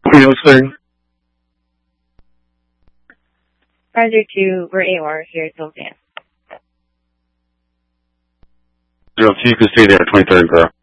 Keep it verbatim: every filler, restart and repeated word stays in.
Queen clearing. Roger two, we're A O R here at Sylvan. Zero two, you can stay there, twenty-third, girl.